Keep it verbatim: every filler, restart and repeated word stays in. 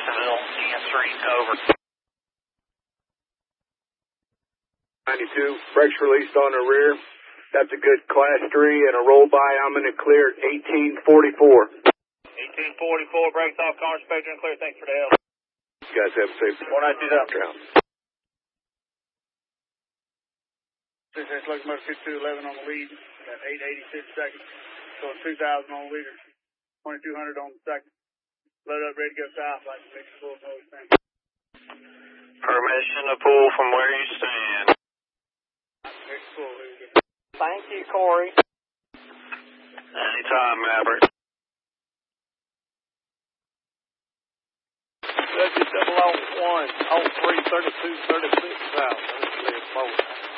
Jacksonville, C S three, over. ninety-two, brakes released on the rear. That's a good class three and a roll by. I'm in the clear at eighteen forty-four. eighteen forty-four, brakes off, car spectrum and clear. Thanks for the help. You guys have a safe four nine two zero. six X locomotive fifty-two eleven on the lead at eight eighty-six seconds. So two thousand on the leader, twenty-two hundred on the second. Load up, ready to go south like the mix full mode thing. Permission to pull from where you stand. Mix full, here we go. Thank you, Corey. Anytime, Maverick. W double oh one, oh three, thirty-two, thirty-six south. That's the forward.